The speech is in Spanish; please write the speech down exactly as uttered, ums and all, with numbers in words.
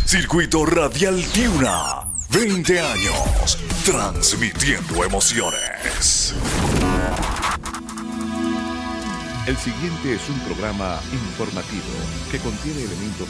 Circuito Radial Tiuna. veinte años transmitiendo emociones. El siguiente es un programa informativo que contiene elementos